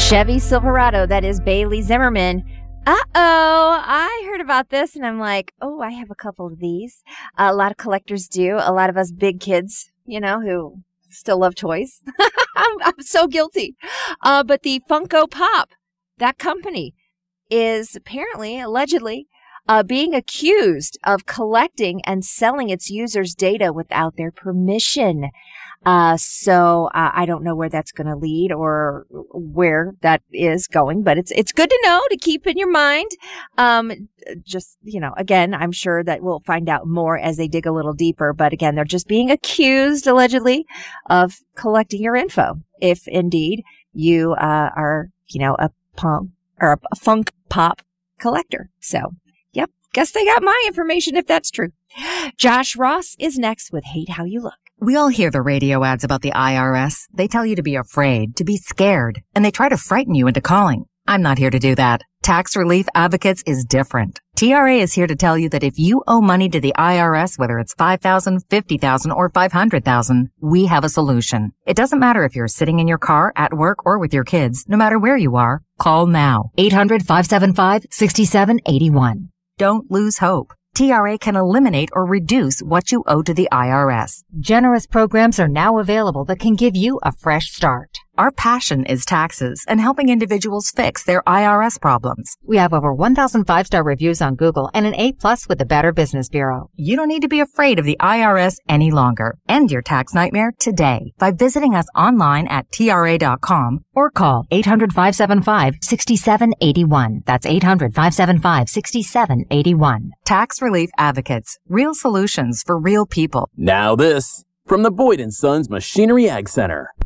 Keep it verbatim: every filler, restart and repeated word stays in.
Chevy Silverado, that is Bailey Zimmerman. Uh-oh, I heard about this and I'm like, oh, I have a couple of these. Uh, a lot of collectors do. A lot of us big kids, you know, who still love toys. I'm, I'm so guilty. Uh, but the Funko Pop, that company, is apparently, allegedly, uh, being accused of collecting and selling its users' data without their permission. Uh, so uh, I don't know where that's going to lead or where that is going, but it's it's good to know, to keep in your mind. Um, just, you know, again, I'm sure that we'll find out more as they dig a little deeper. But again, they're just being accused, allegedly, of collecting your info. If indeed you uh, are, you know, a punk or a funk pop collector. So, yep, guess they got my information if that's true. Josh Ross is next with Hate How You Look. We all hear the radio ads about the I R S. They tell you to be afraid, to be scared, and they try to frighten you into calling. I'm not here to do that. Tax Relief Advocates is different. T R A is here to tell you that if you owe money to the I R S, whether it's five thousand dollars, fifty thousand dollars, or five hundred thousand dollars, we have a solution. It doesn't matter if you're sitting in your car, at work, or with your kids. No matter where you are, call now. eight hundred, five seven five, six seven eight one. Don't lose hope. T R A can eliminate or reduce what you owe to the I R S. Generous programs are now available that can give you a fresh start. Our passion is taxes and helping individuals fix their I R S problems. We have over one thousand five-star reviews on Google and an A plus with the Better Business Bureau. You don't need to be afraid of the I R S any longer. End your tax nightmare today by visiting us online at T R A dot com or call eight hundred, five seven five, six seven eight one. That's eight hundred, five seven five, six seven eight one. Tax Relief Advocates. Real solutions for real people. Now this from the Boyd and Sons Machinery Ag Center.